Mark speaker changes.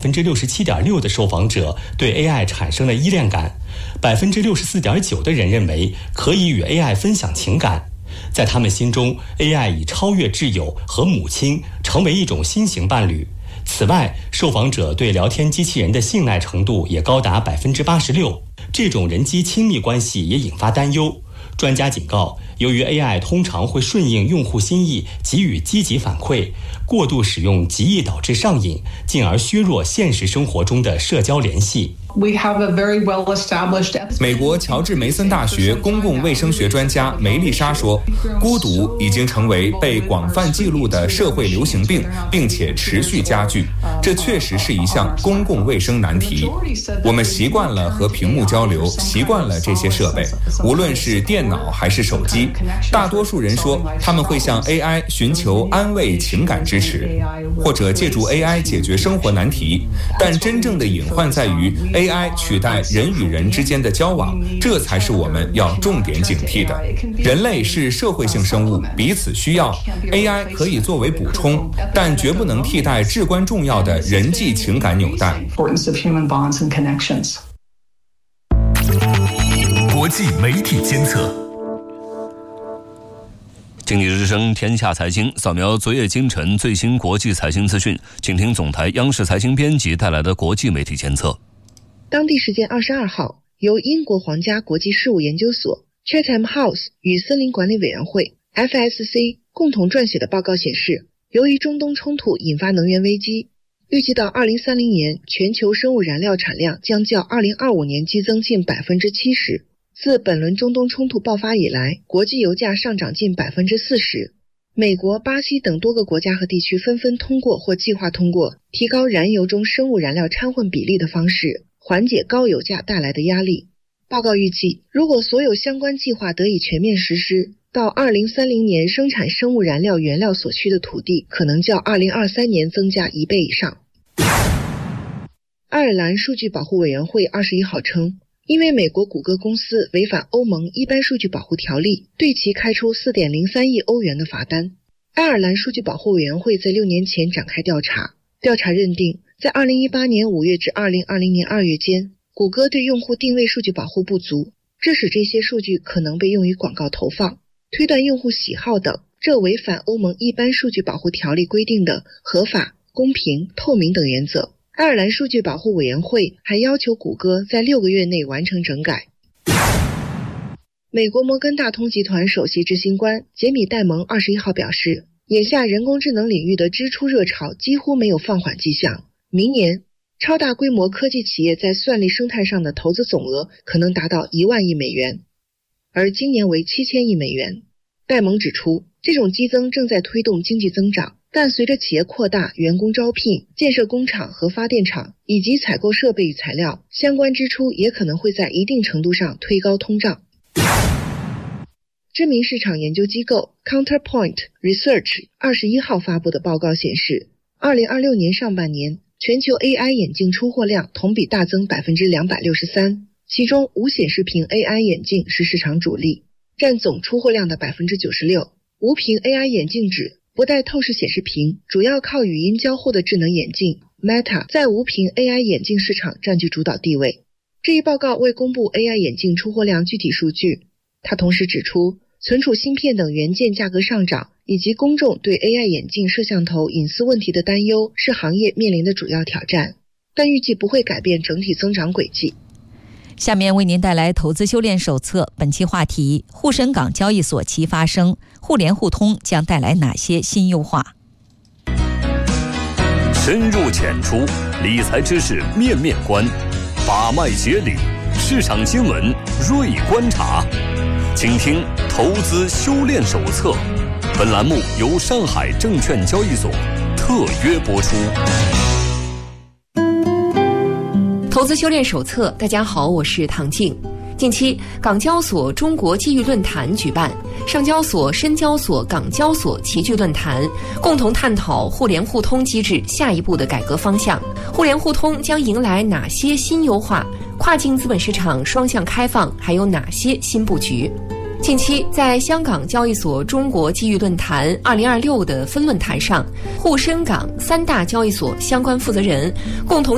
Speaker 1: 67.6% 的受访者对 AI 产生了依恋感，64.9%的人认为可以与 AI 分享情感。在他们心中 ，AI 已超越挚友和母亲，成为一种新型伴侣。此外，受访者对聊天机器人的信赖程度也高达86%，这种人机亲密关系也引发担忧。专家警告，由于 AI 通常会顺应用户心意，给予积极反馈，过度使用极易导致上瘾，进而削弱现实生活中的社交联系。
Speaker 2: 美国乔治梅森大学公共卫生学专家梅丽莎说，孤独已经成为被广泛记录的社会流行病，并且持续加剧。这确实是一项公共卫生难题。我们习惯了和屏幕交流，习惯了这些设备，无论是电脑还是手机。大多数人说他们会向 AI 寻求安慰、情感支持，或者借助 AI 解决生活难题。但真正的隐患在于AI 取代人与人之间的交往，这才是我们要重点警惕的。人类是社会性生物，彼此需要。AI 可以作为补充，但绝不能替代至关重要的人际情感纽带。
Speaker 3: 国际媒体监测。经济之声天下财经，扫描昨夜今晨最新国际财经资讯，请听总台央视财经编辑带来的国际媒体监测。
Speaker 4: 当地时间22号，由英国皇家国际事务研究所 Chatham House 与森林管理委员会 FSC 共同撰写的报告显示，由于中东冲突引发能源危机，预计到2030年，全球生物燃料产量将较2025年激增近70%。自本轮中东冲突爆发以来，国际油价上涨近40%。美国、巴西等多个国家和地区纷纷通过或计划通过提高燃油中生物燃料掺混比例的方式，缓解高油价带来的压力。报告预计，如果所有相关计划得以全面实施，到2030年生产生物燃料原料所需的土地可能较2023年增加1倍以上。爱尔兰数据保护委员会21号称，因为美国谷歌公司违反欧盟一般数据保护条例，对其开出 4.03 亿欧元的罚单。爱尔兰数据保护委员会在6年前展开调查，调查认定，在2018年5月至2020年2月间，谷歌对用户定位数据保护不足，这使这些数据可能被用于广告投放、推断用户喜好等，这违反欧盟一般数据保护条例规定的合法、公平、透明等原则。爱尔兰数据保护委员会还要求谷歌在6个月内完成整改。美国摩根大通集团首席执行官杰米·戴蒙21号表示，眼下人工智能领域的支出热潮几乎没有放缓迹象，明年超大规模科技企业在算力生态上的投资总额可能达到1万亿美元，而今年为7000亿美元。戴蒙指出，这种激增正在推动经济增长，但随着企业扩大、员工招聘、建设工厂和发电厂，以及采购设备与材料，相关支出也可能会在一定程度上推高通胀。知名市场研究机构 Counterpoint Research 21号发布的报告显示，2026年上半年，全球 AI 眼镜出货量同比大增 263%， 其中无显示屏 AI 眼镜是市场主力，占总出货量的 96%。 无屏 AI 眼镜指不带透视显示屏，主要靠语音交互的智能眼镜 Meta 在无屏 AI 眼镜市场占据主导地位。这一报告未公布 AI 眼镜出货量具体数据，它同时指出，存储芯片等元件价格上涨，以及公众对 AI 眼镜摄像头隐私问题的担忧是行业面临的主要挑战，但预计不会改变整体增长轨迹。
Speaker 5: 下面为您带来投资修炼手册，本期话题：沪深港交易所齐发声，互联互通将带来哪些新优化？
Speaker 3: 深入浅出，理财知识面面观，把脉解理，市场新闻锐观察。请听投资修炼手册，本栏目由上海证券交易所特约播出。
Speaker 6: 投资修炼手册，大家好，我是唐静。近期，港交所中国机遇论坛举办，上交所、深交所、港交所齐聚论坛，共同探讨互联互通机制下一步的改革方向。互联互通将迎来哪些新优化？跨境资本市场双向开放还有哪些新布局？近期，在香港交易所中国机遇论坛2026的分论坛上，沪深港3大交易所相关负责人共同